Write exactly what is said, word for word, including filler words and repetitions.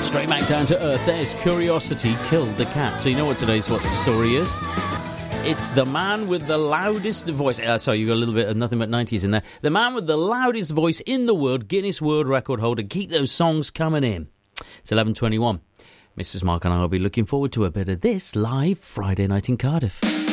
Straight back down to earth. There's Curiosity Killed the Cat. So you know what today's What's the Story is? It's the man with the loudest voice. Uh, sorry, you got a little bit of nothing but nineties in there. The man with the loudest voice in the world, Guinness World Record holder. Keep those songs coming in. It's eleven twenty-one. Missus Mark and I will be looking forward to a bit of this live Friday night in Cardiff.